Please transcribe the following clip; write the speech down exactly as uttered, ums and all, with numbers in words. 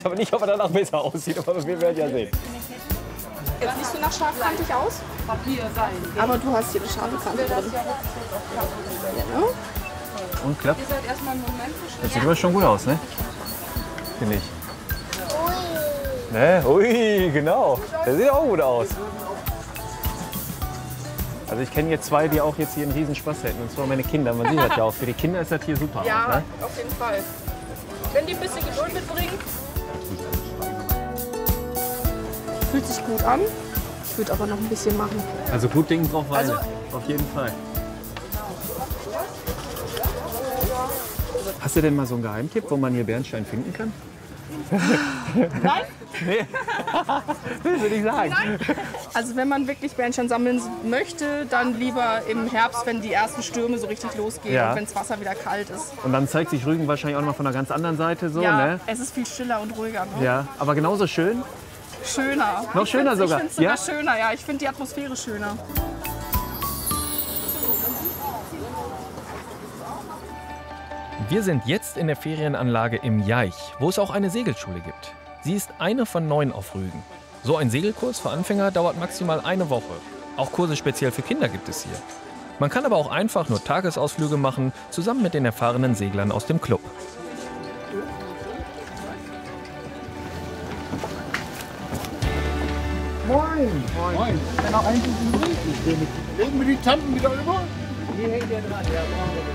Aber nicht, ob er danach besser aussieht, aber wir werden ja sehen. Jetzt nicht so nach scharfkantig aus, aber du hast hier eine scharfe Kante drin. Ja. Und klappt? Das sieht aber schon gut aus, ne? Finde ich. Ui. Ne? Ui, genau. Das sieht auch gut aus. Also ich kenne jetzt zwei, die auch jetzt hier einen riesen Spaß hätten. Und zwar meine Kinder. Man sieht das ja auch. Für die Kinder ist das hier super. Ja, ne? Auf jeden Fall. Wenn die ein bisschen Geduld mitbringen. Fühlt sich gut an. Ich würde aber noch ein bisschen machen. Also gut Ding braucht Weile. Also, auf jeden Fall. Hast du denn mal so einen Geheimtipp, wo man hier Bernstein finden kann? Nein? Nee. Willst du nicht sagen? Nein. Also wenn man wirklich Bernstein sammeln möchte, dann lieber im Herbst, wenn die ersten Stürme so richtig losgehen Ja. und wenn das Wasser wieder kalt ist. Und dann zeigt sich Rügen wahrscheinlich auch noch mal von einer ganz anderen Seite so, Ja, ne? es ist viel stiller und ruhiger. Ne? Ja, aber genauso schön. Schöner. Noch Ich schöner find's- sogar. Ich finde es sogar Ja? schöner, ja. Ich finde die Atmosphäre schöner. Wir sind jetzt in der Ferienanlage im Jaich, wo es auch eine Segelschule gibt. Sie ist eine von neun auf Rügen. So ein Segelkurs für Anfänger dauert maximal eine Woche. Auch Kurse speziell für Kinder gibt es hier. Man kann aber auch einfach nur Tagesausflüge machen, zusammen mit den erfahrenen Seglern aus dem Club. Moin! Moin! Wenn auch eigentlich übrig ist, reden wir die Tanten wieder über? Die hängt ja dran, ja.